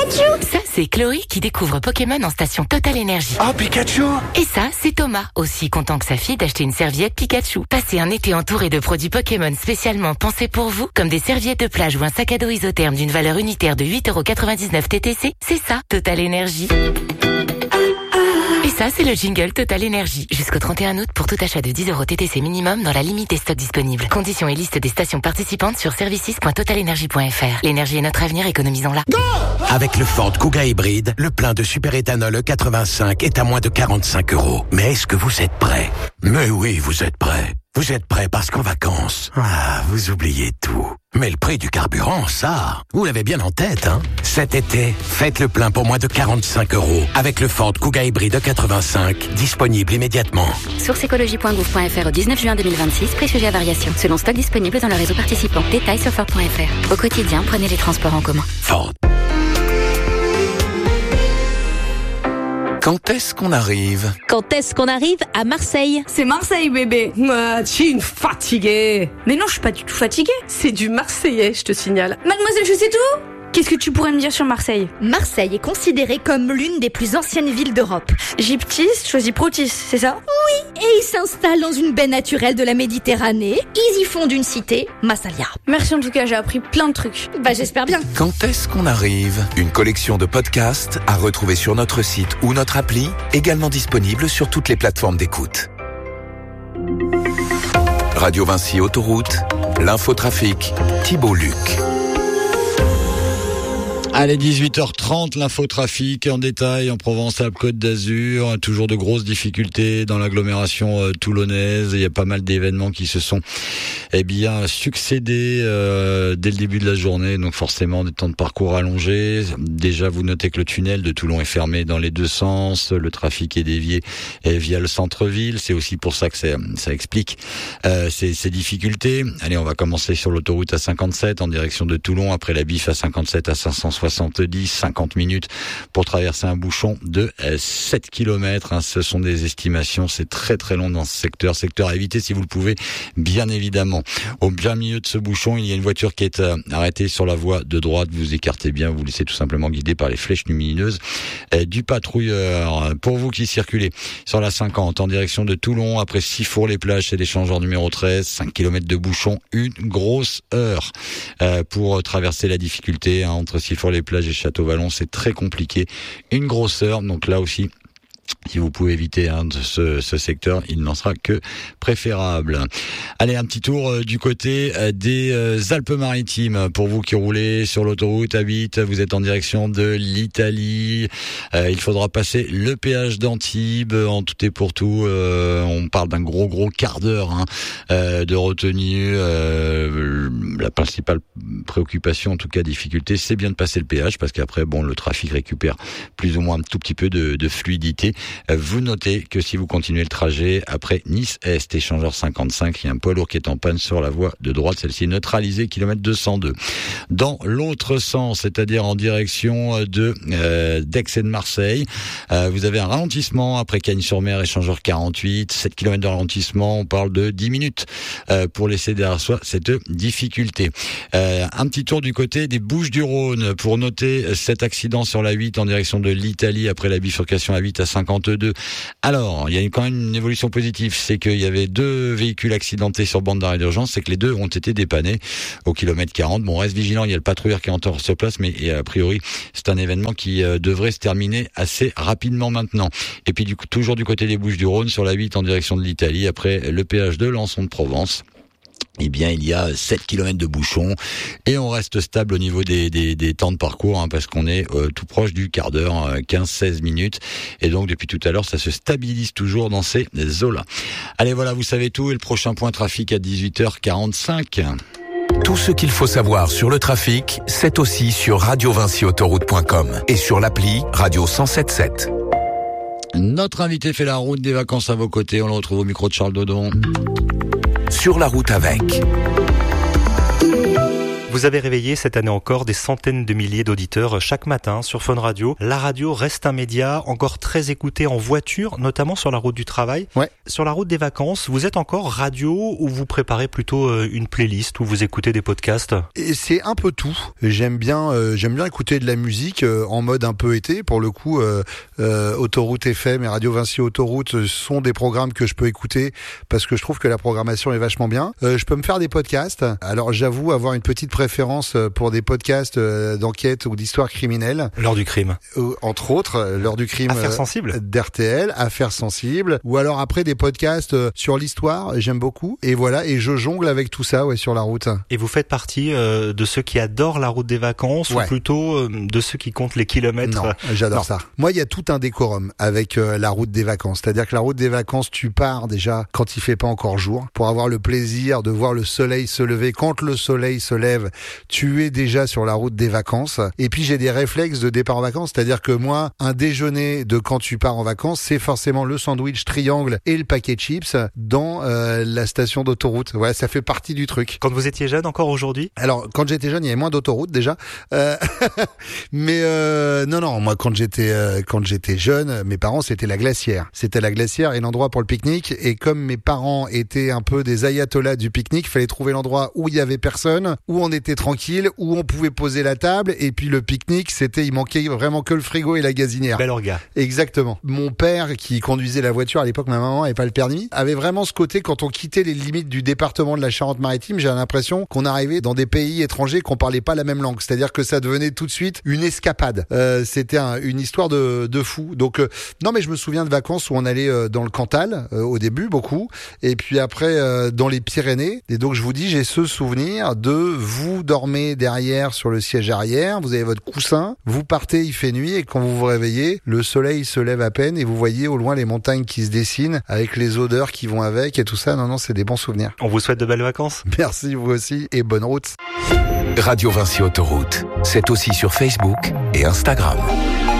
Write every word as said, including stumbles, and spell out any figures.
Pikachu. Ça, c'est Chloé qui découvre Pokémon en station Total Énergie. Oh, Pikachu. Et ça, c'est Thomas, aussi content que sa fille d'acheter une serviette Pikachu. Passez un été entouré de produits Pokémon spécialement pensés pour vous, comme des serviettes de plage ou un sac à dos isotherme d'une valeur unitaire de huit euros quatre-vingt-dix-neuf T T C. C'est ça, Total Énergie. Et ça, c'est le jingle Total Énergie. Jusqu'au trente et un août pour tout achat de dix euros T T C minimum dans la limite des stocks disponibles. Conditions et liste des stations participantes sur services point total énergie point f r. L'énergie est notre avenir, économisons-la. Go! Avec le Ford Kuga hybride, le plein de super-éthanol E quatre-vingt-cinq est à moins de quarante-cinq euros. Mais est-ce que vous êtes prêts? Mais oui, vous êtes prêts. Vous êtes prêts parce qu'en vacances, ah, vous oubliez tout. Mais le prix du carburant, ça, vous l'avez bien en tête, hein? Cet été, faites le plein pour moins de quarante-cinq euros avec le Ford Kuga hybride E quatre-vingt-cinq, disponible immédiatement. Source écologie point gouv point f r au dix-neuf juin deux mille vingt-six, prix sujet à variation, selon stock disponible dans le réseau participant. Détails sur ford point f r. Au quotidien, prenez les transports en commun. Ford. Quand est-ce qu'on arrive? Quand est-ce qu'on arrive à Marseille? C'est Marseille, bébé. Ah, tu es une fatiguée. Mais non, je suis pas du tout fatiguée. C'est du marseillais, je te signale. Mademoiselle, je sais tout. Qu'est-ce que tu pourrais me dire sur Marseille? Marseille est considérée comme l'une des plus anciennes villes d'Europe. Gyptis choisit Protis, c'est ça? Oui, et ils s'installent dans une baie naturelle de la Méditerranée. Ils y fondent une cité, Massalia. Merci en tout cas, j'ai appris plein de trucs. Bah j'espère bien. Quand est-ce qu'on arrive? Une collection de podcasts à retrouver sur notre site ou notre appli, également disponible sur toutes les plateformes d'écoute. Radio Vinci Autoroute, l'infotrafic, Thibault Luc. Allez, dix-huit heures trente, l'infotrafic en détail en Provence-Alpes-Côte d'Azur. Toujours de grosses difficultés dans l'agglomération euh, toulonnaise. Il y a pas mal d'événements qui se sont eh bien succédés euh, dès le début de la journée. Donc forcément des temps de parcours allongés. Déjà, vous notez que le tunnel de Toulon est fermé dans les deux sens. Le trafic est dévié eh, via le centre-ville. C'est aussi pour ça que ça, ça explique euh, ces, ces difficultés. Allez, on va commencer sur l'autoroute A cinquante-sept en direction de Toulon. Après la bif A cinquante-sept à cinq cent soixante-dix, cinquante minutes pour traverser un bouchon de sept kilomètres. Hein, ce sont des estimations, c'est très très long dans ce secteur. Secteur à éviter si vous le pouvez, bien évidemment. Au plein milieu de ce bouchon, il y a une voiture qui est euh, arrêtée sur la voie de droite. Vous écartez bien, vous laissez tout simplement guider par les flèches lumineuses euh, du patrouilleur. Pour vous qui circulez sur la cinquante en direction de Toulon, après Sifour-les-Plages, c'est l'échangeur numéro treize, cinq kilomètres de bouchon, une grosse heure euh, pour traverser la difficulté hein, entre Sifour-les-Plages et Château-Vallon, c'est très compliqué. Une grosse heure, donc là aussi, si vous pouvez éviter hein, ce, ce secteur, il n'en sera que préférable. Allez, un petit tour euh, du côté euh, des euh, Alpes-Maritimes. Pour vous qui roulez sur l'autoroute A huit, vous êtes en direction de l'Italie. Euh, il faudra passer le péage d'Antibes en tout et pour tout. Euh, on parle d'un gros gros quart d'heure hein, euh, de retenue. Euh, la principale préoccupation, en tout cas difficulté, c'est bien de passer le péage parce qu'après, bon, le trafic récupère plus ou moins un tout petit peu de, de fluidité. Vous notez que si vous continuez le trajet après Nice-Est, échangeur cinquante-cinq, il y a un poids lourd qui est en panne sur la voie de droite, celle-ci est neutralisée, kilomètre deux cent deux. Dans l'autre sens, c'est-à-dire en direction de euh, d'Aix et de Marseille, euh, vous avez un ralentissement après Cagnes-sur-Mer, échangeur quarante-huit, sept kilomètres de ralentissement, on parle de dix minutes euh, pour laisser derrière soi cette difficulté. Euh, un petit tour du côté des Bouches-du-Rhône pour noter cet accident sur la huit en direction de l'Italie après la bifurcation A huit à cinquante-deux. Alors, il y a quand même une évolution positive, c'est qu'il y avait deux véhicules accidentés sur bande d'arrêt d'urgence, c'est que les deux ont été dépannés au kilomètre quarante. Bon, on reste vigilant, il y a le patrouilleur qui est encore sur place, mais et a priori, c'est un événement qui euh, devrait se terminer assez rapidement maintenant. Et puis, du coup, toujours du côté des Bouches-du-Rhône, sur la huit en direction de l'Italie, après le péage de Lançon de Provence. Eh bien, il y a sept kilomètres de bouchons et on reste stable au niveau des, des, des temps de parcours hein, parce qu'on est euh, tout proche du quart d'heure, euh, quinze seize minutes. Et donc, depuis tout à l'heure, ça se stabilise toujours dans ces eaux-là. Allez, voilà, vous savez tout. Et le prochain point trafic à dix-huit heures quarante-cinq. Tout ce qu'il faut savoir sur le trafic, c'est aussi sur radio vinci autoroute point com et sur l'appli Radio cent sept sept. Notre invité fait la route des vacances à vos côtés. On le retrouve au micro de Charles Dodon. Sur la route avec. Vous avez réveillé cette année encore des centaines de milliers d'auditeurs chaque matin sur Fun Radio. La radio reste un média encore très écouté en voiture, notamment sur la route du travail. Ouais. Sur la route des vacances, vous êtes encore radio ou vous préparez plutôt une playlist ou vous écoutez des podcasts? Et c'est un peu tout. J'aime bien, euh, j'aime bien écouter de la musique euh, en mode un peu été. Pour le coup, euh, euh, Autoroute F M et Radio Vinci Autoroute sont des programmes que je peux écouter parce que je trouve que la programmation est vachement bien. Euh, je peux me faire des podcasts. Alors j'avoue avoir une petite préférence pour des podcasts euh, d'enquête ou d'histoire criminelle. L'heure du crime. Euh, entre autres, l'heure du crime. Affaires sensibles. Euh, d'R T L, Affaires sensibles. Ou alors après des podcasts euh, sur l'histoire, j'aime beaucoup. Et voilà, et je jongle avec tout ça, ouais, sur la route. Et vous faites partie euh, de ceux qui adorent la route des vacances ouais. ou plutôt euh, de ceux qui comptent les kilomètres? Non, j'adore non. ça. Moi, il y a tout un décorum avec euh, la route des vacances. C'est-à-dire que la route des vacances, tu pars déjà quand il fait pas encore jour pour avoir le plaisir de voir le soleil se lever. Quand le soleil se lève, tu es déjà sur la route des vacances. Et puis j'ai des réflexes de départ en vacances, c'est-à-dire que moi, un déjeuner de quand tu pars en vacances, c'est forcément le sandwich triangle et le paquet de chips dans euh, la station d'autoroute. Ouais, ça fait partie du truc. Quand vous étiez jeune encore aujourd'hui? Alors, quand j'étais jeune, il y avait moins d'autoroutes déjà. Euh, mais euh, non, non, moi quand j'étais euh, quand j'étais jeune, mes parents c'était la Glacière. C'était la Glacière et l'endroit pour le pique-nique. Et comme mes parents étaient un peu des ayatollahs du pique-nique, fallait trouver l'endroit où il y avait personne, où on était tranquille, où on pouvait poser la table. Et puis le pique-nique, c'était, il manquait vraiment que le frigo et la gazinière. Bel orga. Exactement. Mon père, qui conduisait la voiture à l'époque, ma maman avait pas le permis, avait vraiment ce côté quand on quittait les limites du département de la Charente-Maritime, j'ai l'impression qu'on arrivait dans des pays étrangers qu'on parlait pas la même langue. C'est-à-dire que ça devenait tout de suite une escapade. Euh, c'était un, une histoire de, de fou. Donc euh, non, mais je me souviens de vacances où on allait euh, dans le Cantal euh, au début beaucoup, et puis après euh, dans les Pyrénées. Et donc je vous dis, j'ai ce souvenir de vous dormez derrière sur le siège arrière, vous avez votre coussin, vous partez, il fait nuit, et quand vous vous réveillez, le soleil se lève à peine et vous voyez au loin les montagnes qui se dessinent avec les odeurs qui vont avec et tout ça. Non, non, c'est des bons souvenirs. On vous souhaite de belles vacances. Merci, vous aussi, et bonne route. Radio Vinci Autoroute, c'est aussi sur Facebook et Instagram.